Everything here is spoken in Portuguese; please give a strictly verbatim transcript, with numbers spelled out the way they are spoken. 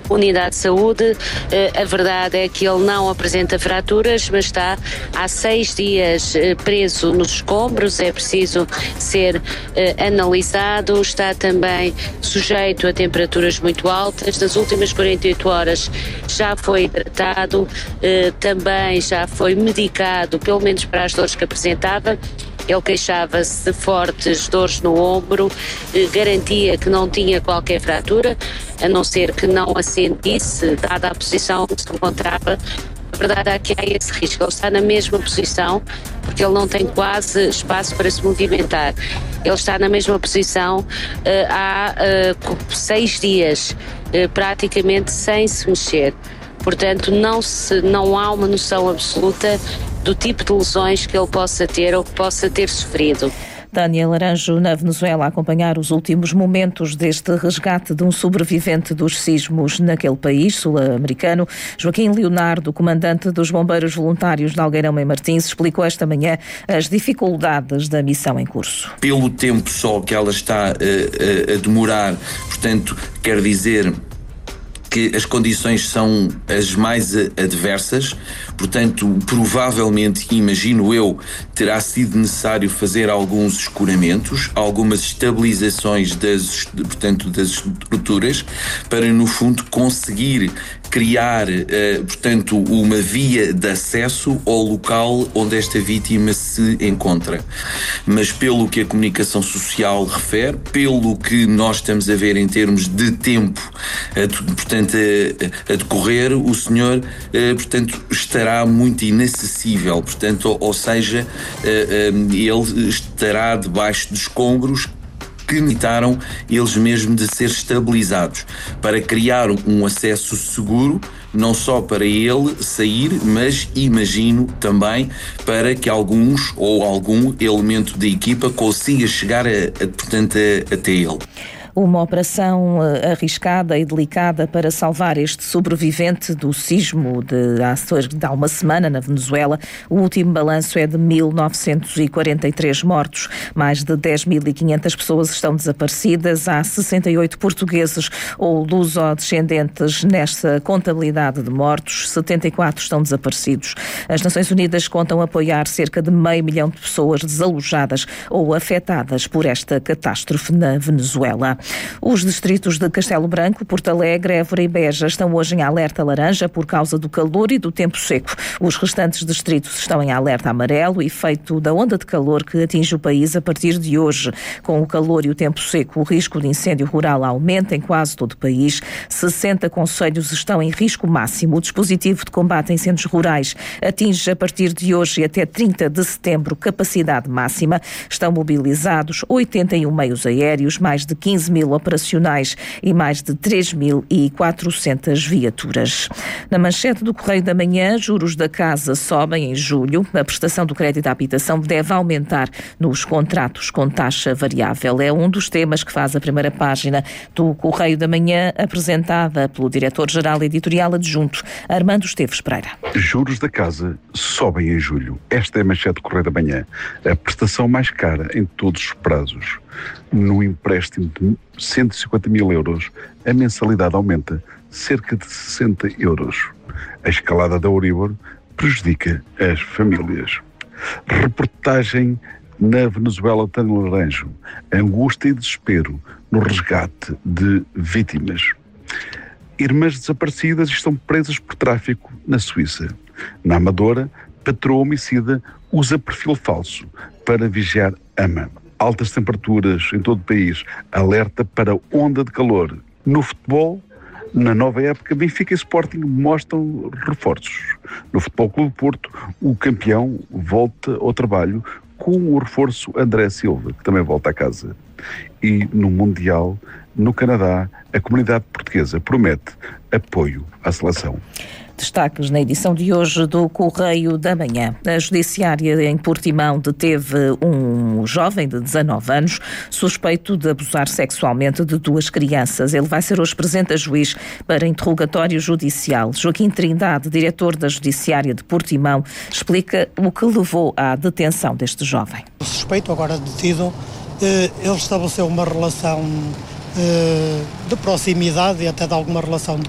unidade de saúde. A verdade é que ele não apresenta fraturas, mas está há seis dias preso nos escombros, é preciso ser analisado, está também sujeito a temperaturas muito altas. Nas últimas quarenta e oito horas já foi tratado, também já foi medicado, pelo menos para as dores que apresentava. Ele queixava-se de fortes dores no ombro, garantia que não tinha qualquer fratura, a não ser que não a sentisse, dada a posição que se encontrava. A verdade é que há esse risco, ele está na mesma posição, porque ele não tem quase espaço para se movimentar. Ele está na mesma posição uh, há uh, seis dias, uh, praticamente sem se mexer. Portanto, não, se, não há uma noção absoluta do tipo de lesões que ele possa ter ou que possa ter sofrido. Tânia Laranjo, na Venezuela, a acompanhar os últimos momentos deste resgate de um sobrevivente dos sismos naquele país sul-americano. Joaquim Leonardo, comandante dos Bombeiros Voluntários de Algueirão e Martins, explicou esta manhã as dificuldades da missão em curso. Pelo tempo só que ela está a, a, a demorar, portanto, quer dizer que as condições são as mais adversas, portanto, provavelmente, imagino eu, terá sido necessário fazer alguns escuramentos, algumas estabilizações das, portanto, das estruturas, para, no fundo, conseguir criar, uh, portanto, uma via de acesso ao local onde esta vítima se encontra. Mas pelo que a comunicação social refere, pelo que nós estamos a ver em termos de tempo, uh, portanto, a, a decorrer, o senhor, uh, portanto, estará muito inacessível, portanto, ou, ou seja, uh, uh, ele estará debaixo de escombros que necessitaram eles mesmos de ser estabilizados para criar um acesso seguro, não só para ele sair, mas imagino também para que alguns ou algum elemento da equipa consiga chegar a, a, portanto, a, até ele. Uma operação arriscada e delicada para salvar este sobrevivente do sismo de há uma semana na Venezuela. O último balanço é de mil novecentos e quarenta e três mortos. Mais de dez mil e quinhentas pessoas estão desaparecidas. Há sessenta e oito portugueses ou luso-descendentes nesta contabilidade de mortos. setenta e quatro estão desaparecidos. As Nações Unidas contam apoiar cerca de meio milhão de pessoas desalojadas ou afetadas por esta catástrofe na Venezuela. Os distritos de Castelo Branco, Porto Alegre, Évora e Beja estão hoje em alerta laranja por causa do calor e do tempo seco. Os restantes distritos estão em alerta amarelo, efeito da onda de calor que atinge o país a partir de hoje. Com o calor e o tempo seco, o risco de incêndio rural aumenta em quase todo o país. sessenta concelhos estão em risco máximo. O dispositivo de combate a incêndios rurais atinge a partir de hoje e até trinta de setembro capacidade máxima. Estão mobilizados oitenta e um meios aéreos, mais de quinze mil operacionais e mais de três mil e quatrocentas viaturas. Na manchete do Correio da Manhã, juros da casa sobem em julho. A prestação do crédito à habitação deve aumentar nos contratos com taxa variável. É um dos temas que faz a primeira página do Correio da Manhã, apresentada pelo diretor-geral editorial adjunto, Armando Esteves Pereira. Juros da casa sobem em julho. Esta é a manchete do Correio da Manhã. A prestação mais cara em todos os prazos. No empréstimo de cento e cinquenta mil euros, a mensalidade aumenta cerca de sessenta euros. A escalada da Euribor prejudica as famílias. Reportagem na Venezuela, Tânia Laranjo. Angústia e desespero no resgate de vítimas. Irmãs desaparecidas estão presas por tráfico na Suíça. Na Amadora, patroa homicida usa perfil falso para vigiar ama. Altas temperaturas em todo o país, alerta para onda de calor. No futebol, na nova época, Benfica e Sporting mostram reforços. No Futebol Clube do Porto, o campeão volta ao trabalho com o reforço André Silva, que também volta a casa. E no Mundial, no Canadá, a comunidade portuguesa promete apoio à seleção. Destaques na edição de hoje do Correio da Manhã. A Judiciária em Portimão deteve um jovem de dezanove anos suspeito de abusar sexualmente de duas crianças. Ele vai ser hoje presente a juiz para interrogatório judicial. Joaquim Trindade, diretor da Judiciária de Portimão, explica o que levou à detenção deste jovem. O suspeito, agora detido, ele estabeleceu uma relação de proximidade e até de alguma relação de